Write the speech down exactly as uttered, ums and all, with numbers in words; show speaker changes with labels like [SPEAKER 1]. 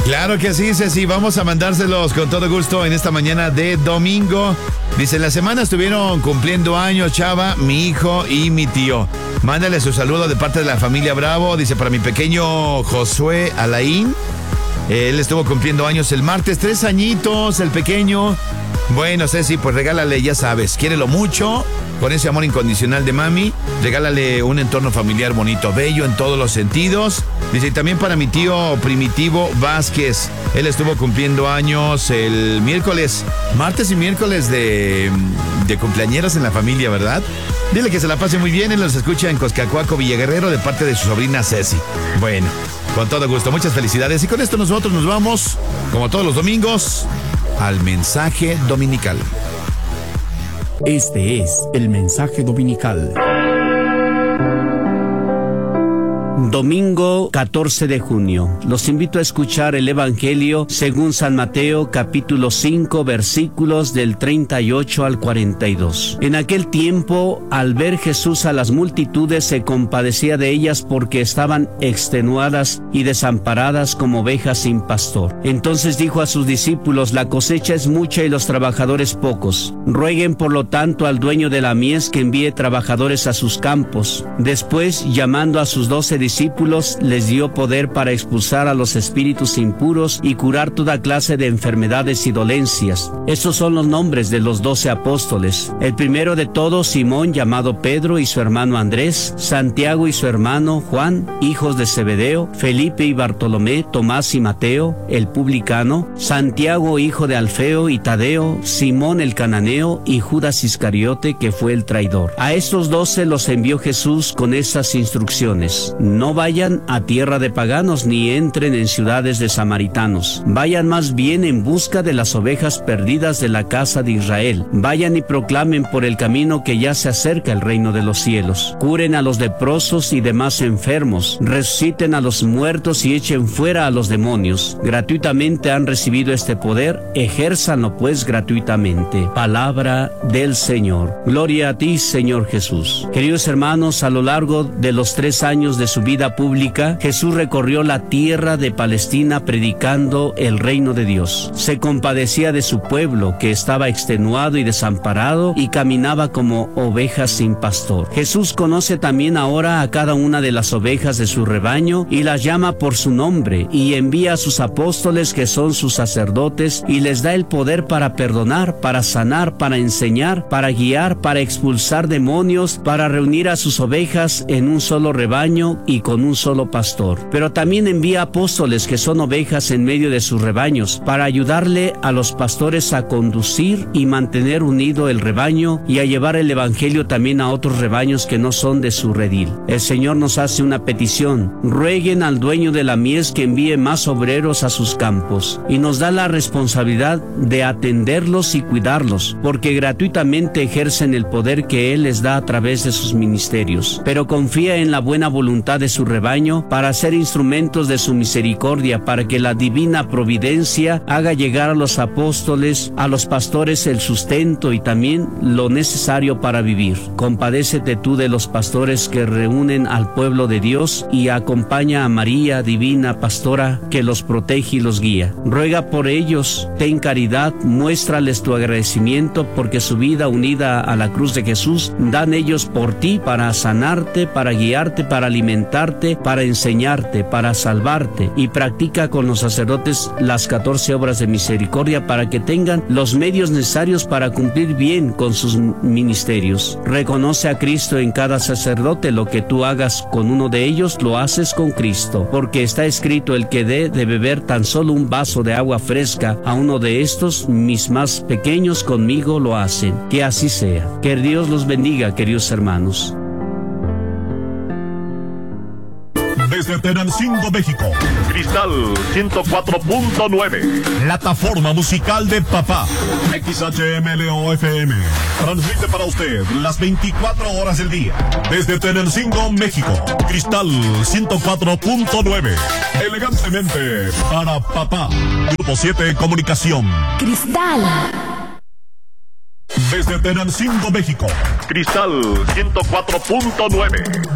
[SPEAKER 1] Claro que sí, Ceci, vamos a mandárselos con todo gusto en esta mañana de domingo. Dice, la semana estuvieron cumpliendo años Chava, mi hijo y mi tío. Mándale su saludo de parte de la familia Bravo. Dice, para mi pequeño Josué Alain. Él estuvo cumpliendo años el martes, tres añitos, el pequeño. Bueno, Ceci, pues regálale, ya sabes, quiérelo mucho, con ese amor incondicional de mami. Regálale un entorno familiar bonito, bello en todos los sentidos. Dice, y también para mi tío Primitivo Vázquez. Él estuvo cumpliendo años el miércoles, martes y miércoles de, de cumpleañeros en la familia, ¿verdad? Dile que se la pase muy bien, él los escucha en Coscacuaco, Villaguerrero, de parte de su sobrina Ceci. Bueno, con todo gusto, muchas felicidades. Y con esto nosotros nos vamos, como todos los domingos, al mensaje dominical.
[SPEAKER 2] Este es el mensaje dominical. Domingo catorce de junio. Los invito a escuchar el Evangelio según San Mateo, capítulo cinco, versículos del treinta y ocho al cuarenta y dos. En aquel tiempo, al ver Jesús a las multitudes, se compadecía de ellas porque estaban extenuadas y desamparadas como ovejas sin pastor. Entonces dijo a sus discípulos, la cosecha es mucha y los trabajadores pocos. Rueguen por lo tanto al dueño de la mies que envíe trabajadores a sus campos. Después, llamando a sus doce discípulos, les dio poder para expulsar a los espíritus impuros y curar toda clase de enfermedades y dolencias. Estos son los nombres de los doce apóstoles. El primero de todos, Simón, llamado Pedro, y su hermano Andrés, Santiago y su hermano Juan, hijos de Zebedeo, Felipe y Bartolomé, Tomás y Mateo, el publicano, Santiago, hijo de Alfeo y Tadeo, Simón el cananeo y Judas Iscariote, que fue el traidor. A estos doce los envió Jesús con estas instrucciones: no vayan a tierra de paganos ni entren en ciudades de samaritanos. Vayan más bien en busca de las ovejas perdidas de la casa de Israel. Vayan y proclamen por el camino que ya se acerca el reino de los cielos. Curen a los leprosos y demás enfermos. Resuciten a los muertos y echen fuera a los demonios. Gratuitamente han recibido este poder, ejérzanlo pues gratuitamente. Palabra del Señor. Gloria a ti, Señor Jesús. Queridos hermanos, a lo largo de los tres años de su vida pública, Jesús recorrió la tierra de Palestina predicando el reino de Dios. Se compadecía de su pueblo, que estaba extenuado y desamparado y caminaba como ovejas sin pastor. Jesús conoce también ahora a cada una de las ovejas de su rebaño y las llama por su nombre y envía a sus apóstoles, que son sus sacerdotes, y les da el poder para perdonar, para sanar, para enseñar, para guiar, para expulsar demonios, para reunir a sus ovejas en un solo rebaño y con un solo pastor. Pero también envía apóstoles, que son ovejas en medio de sus rebaños, para ayudarle a los pastores a conducir y mantener unido el rebaño y a llevar el evangelio también a otros rebaños que no son de su redil. El Señor nos hace una petición: rueguen al dueño de la mies que envíe más obreros a sus campos, y nos da la responsabilidad de atenderlos y cuidarlos, porque gratuitamente ejercen el poder que Él les da a través de sus ministerios. Pero confía en la buena voluntad de su rebaño para ser instrumentos de su misericordia, para que la divina providencia haga llegar a los apóstoles, a los pastores, el sustento y también lo necesario para vivir. Compadécete tú de los pastores que reúnen al pueblo de Dios y acompaña a María, divina pastora, que los protege y los guía. Ruega por ellos, ten caridad, muéstrales tu agradecimiento, porque su vida unida a la cruz de Jesús dan ellos por ti, para sanarte, para guiarte, para alimentarte, para enseñarte, para salvarte. Y practica con los sacerdotes las catorce obras de misericordia, para que tengan los medios necesarios para cumplir bien con sus ministerios. Reconoce a Cristo en cada sacerdote. Lo que tú hagas con uno de ellos, lo haces con Cristo, porque está escrito: el que dé de beber tan solo un vaso de agua fresca a uno de estos, mis más pequeños, conmigo lo hacen. Que así sea. Que Dios los bendiga, queridos hermanos.
[SPEAKER 3] Desde Tenancingo, México,
[SPEAKER 4] Cristal ciento cuatro punto nueve.
[SPEAKER 3] Plataforma musical de papá. X H M L O F M. Transmite para usted las veinticuatro horas del día. Desde Tenancingo, México, Cristal ciento cuatro punto nueve. Elegantemente para papá. Grupo siete Comunicación.
[SPEAKER 5] Cristal.
[SPEAKER 3] Desde Tenancingo, México,
[SPEAKER 4] Cristal ciento cuatro punto nueve.